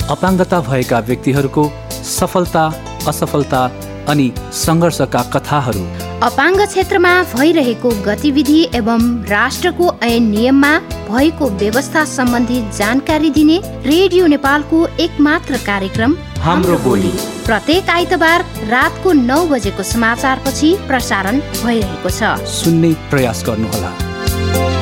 अपाङ्गता भएका व्यक्तिहरूको सफलता, असफलता अनि सङ्घर्षका कथाहरू, अपाङ्ग क्षेत्रमा भइरहेको गतिविधि एवं राष्ट्रको ऐन नियममा भएको व्यवस्था सम्बन्धी जानकारी दिने रेडियो नेपालको एकमात्र कार्यक्रम हाम्रो बोली प्रत्येक आइतबार रातको 9 बजेको समाचारपछि प्रसारण भइरहेको छ। सुन्ने प्रयास गर्नुहोला।